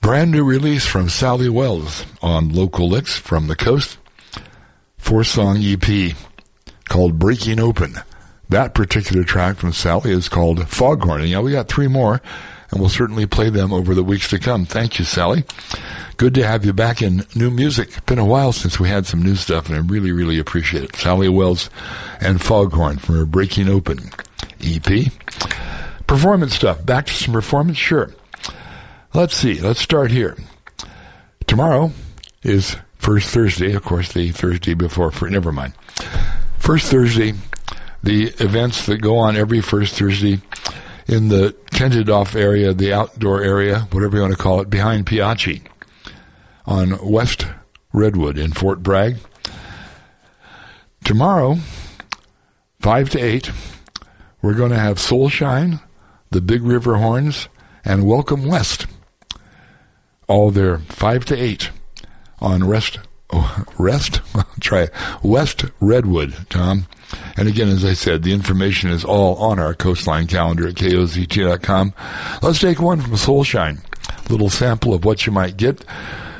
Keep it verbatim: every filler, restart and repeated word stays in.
Brand new release from Sally Wells on Local Licks from the Coast. Four-song E P called Breaking Open. That particular track from Sally is called Foghorn. And yeah, we got three more, and we'll certainly play them over the weeks to come. Thank you, Sally. Good to have you back in new music. Been a while since we had some new stuff, and I really, really appreciate it. Sally Wells and Foghorn from her Breaking Open E P. Performance stuff. Back to some performance? Sure. Let's see. Let's start here. Tomorrow is First Thursday, of course, the Thursday before. For, never mind. First Thursday, the events that go on every First Thursday in the tented-off area, the outdoor area, whatever you want to call it, behind Piachi on West Redwood in Fort Bragg. Tomorrow, five to eight, we're going to have Soulshine, the Big River Horns, and Welcome West. All there, five to eight on Rest, oh, Rest? Try it. West Redwood, Tom. And again, as I said, the information is all on our Coastline calendar at K O Z T dot com. Let's take one from Soulshine. A little sample of what you might get.